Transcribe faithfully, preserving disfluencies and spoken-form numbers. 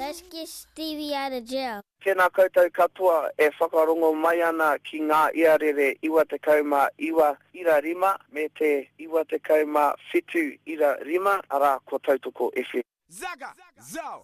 Let's get Stevie out of jail. Tēnā koutou katoa e whakarongo mai ana ki ngā iarere iwa te kauma iwa ira rima me te iwa te kauma whitu ira rima ara ko tautoko F M. Zaga, Zao,